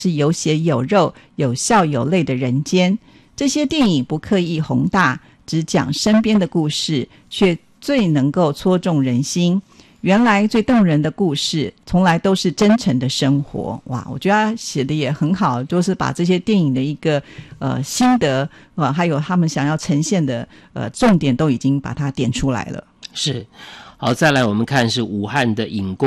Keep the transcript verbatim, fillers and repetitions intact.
是有血有肉有笑有泪的人间。这些电影不刻意宏大，只讲身边的故事，却最能够戳中人心。原来最动人的故事从来都是真诚的生活。哇，我觉得他写的也很好，就是把这些电影的一个呃心得呃还有他们想要呈现的呃重点都已经把它点出来了。 是。好，再来我们看是武汉的影宫